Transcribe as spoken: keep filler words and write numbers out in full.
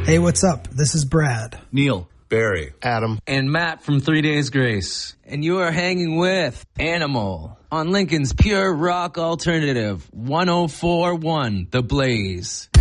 Hey, what's up? This is Brad. Neil. Barry. Adam. And Matt from Three Days Grace. And you are hanging with Animal on Lincoln's Pure Rock Alternative, one oh four point one The Blaze.